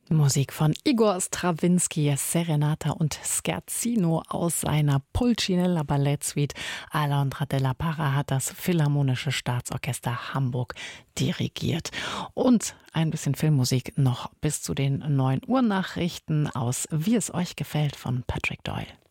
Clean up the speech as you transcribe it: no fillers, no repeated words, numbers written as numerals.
Musik von Igor Strawinski, Serenata und Scherzino aus seiner Pulcinella Ballettsuite. Alondra Della Parra hat das Philharmonische Staatsorchester Hamburg dirigiert. Und ein bisschen Filmmusik noch bis zu den 9 Uhr Nachrichten aus Wie es euch gefällt von Patrick Doyle.